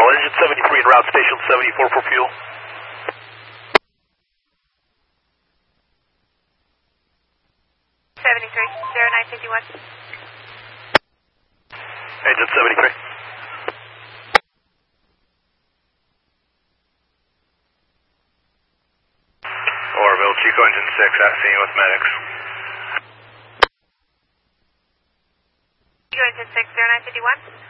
engine 73 en route, station 74 for fuel. Engine 73. Orville, Chico engine 6, asking you with medics. Chico engine 6, 0951.